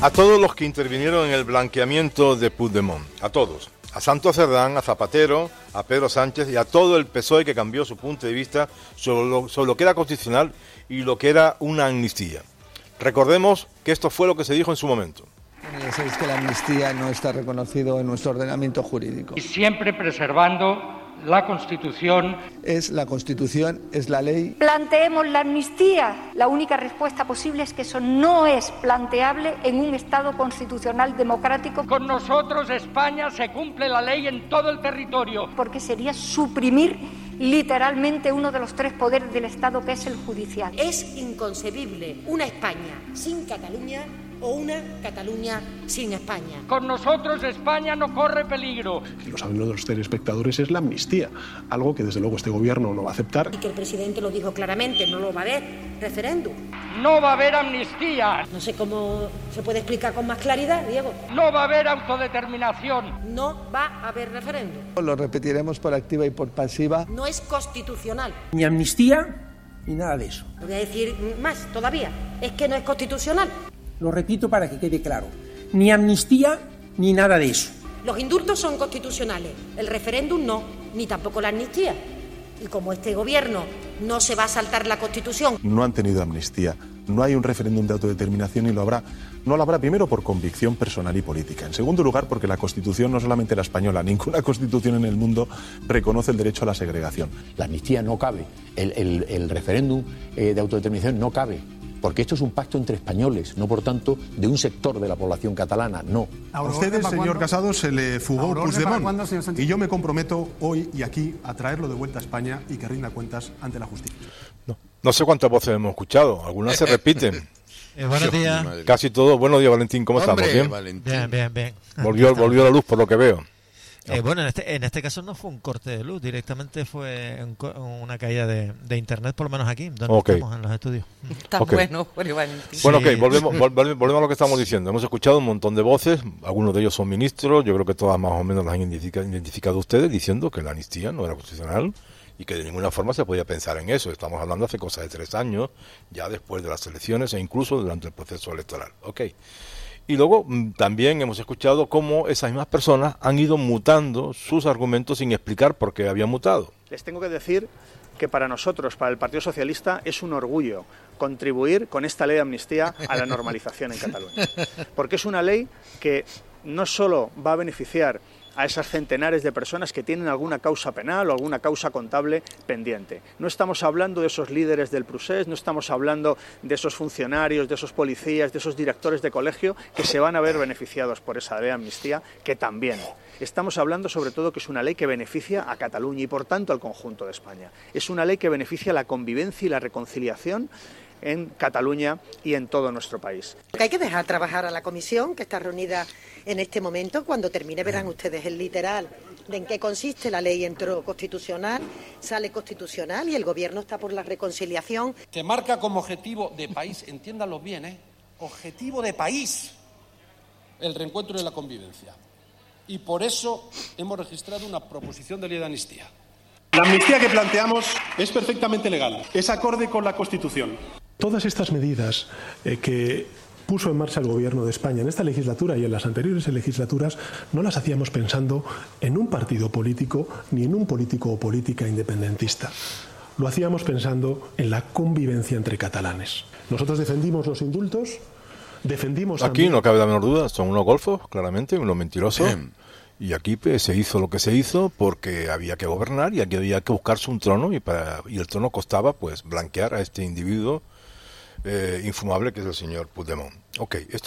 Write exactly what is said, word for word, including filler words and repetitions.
A todos los que intervinieron en el blanqueamiento de Puigdemont, a todos, a Santos Cerdán, a Zapatero, a Pedro Sánchez y a todo el P S O E que cambió su punto de vista sobre lo, sobre lo que era constitucional y lo que era una amnistía. Recordemos que esto fue lo que se dijo en su momento. Ya sabéis que la amnistía no está reconocido en nuestro ordenamiento jurídico. Y siempre preservando la Constitución. Es la Constitución, es la ley. Planteemos la amnistía. La única respuesta posible es que eso no es planteable en un Estado constitucional democrático. Con nosotros España se cumple la ley en todo el territorio. Porque sería suprimir literalmente uno de los tres poderes del Estado, que es el judicial. Es inconcebible una España sin Cataluña o una Cataluña sin España. Con nosotros España no corre peligro. Y lo saben los telespectadores, es la amnistía, algo que desde luego este gobierno no va a aceptar. Y que el presidente lo dijo claramente, no lo va a haber referéndum. No va a haber amnistía. No sé cómo se puede explicar con más claridad, Diego. No va a haber autodeterminación. No va a haber referéndum. Lo repetiremos por activa y por pasiva. No es constitucional. Ni amnistía ni nada de eso. Lo voy a decir más todavía, es que no es constitucional. Lo repito para que quede claro. Ni amnistía ni nada de eso. Los indultos son constitucionales, el referéndum no, ni tampoco la amnistía. Y como este gobierno no se va a saltar la Constitución. No han tenido amnistía, no hay un referéndum de autodeterminación y lo habrá. No lo habrá primero por convicción personal y política. En segundo lugar porque la Constitución, no solamente la española, ninguna Constitución en el mundo reconoce el derecho a la segregación. La amnistía no cabe, el, el, el referéndum eh, de autodeterminación no cabe. Porque esto es un pacto entre españoles, no por tanto de un sector de la población catalana, no. A ustedes, señor Casado, se le fugó Puigdemont y yo me comprometo hoy y aquí a traerlo de vuelta a España y que rinda cuentas ante la justicia. No, no sé cuántas voces hemos escuchado, algunas se repiten. Eh, buenos días. Casi todo. Buenos días, Valentín, ¿cómo Hombre, estamos? ¿Bien? Valentín. Bien, bien, bien. Volvió, volvió la luz por lo que veo. Eh, bueno, en este, en este caso no fue un corte de luz, directamente fue un, una caída de, de internet, por lo menos aquí, donde okay. estamos en los estudios. Está okay. bueno, bueno, Valentín. Bueno, sí. ok, volvemos, volvemos, volvemos a lo que estamos diciendo. Hemos escuchado un montón de voces, algunos de ellos son ministros, yo creo que todas más o menos las han identificado, identificado ustedes, diciendo que la amnistía no era constitucional y que de ninguna forma se podía pensar en eso. Estamos hablando hace cosa de tres años, ya después de las elecciones e incluso durante el proceso electoral. Ok. Y luego también hemos escuchado cómo esas mismas personas han ido mutando sus argumentos sin explicar por qué habían mutado. Les tengo que decir que para nosotros, para el Partido Socialista, es un orgullo contribuir con esta ley de amnistía a la normalización en Cataluña. Porque es una ley que no solo va a beneficiar a esas centenares de personas que tienen alguna causa penal o alguna causa contable pendiente. No estamos hablando de esos líderes del procés, no estamos hablando de esos funcionarios, de esos policías, de esos directores de colegio que se van a ver beneficiados por esa ley de amnistía, que también. Estamos hablando sobre todo que es una ley que beneficia a Cataluña y por tanto al conjunto de España. Es una ley que beneficia la convivencia y la reconciliación en Cataluña y en todo nuestro país. Hay que dejar trabajar a la comisión que está reunida en este momento. Cuando termine verán ustedes el literal de en qué consiste la ley. Entró constitucional, sale constitucional y el gobierno está por la reconciliación. Que marca como objetivo de país, entiéndanlo bien, ¿eh? Objetivo de país, el reencuentro y la convivencia. Y por eso hemos registrado una proposición de ley de amnistía. La amnistía que planteamos es perfectamente legal, es acorde con la Constitución. Todas estas medidas eh, que puso en marcha el Gobierno de España en esta legislatura y en las anteriores legislaturas no las hacíamos pensando en un partido político ni en un político o política independentista. Lo hacíamos pensando en la convivencia entre catalanes. Nosotros defendimos los indultos, defendimos... Aquí también... no cabe la menor duda, son unos golfos, claramente, unos mentirosos. Bien. Y aquí pues, se hizo lo que se hizo porque había que gobernar y aquí había que buscarse un trono y, para, y el trono costaba pues blanquear a este individuo eh, infumable que es el señor Puigdemont. Ok, esto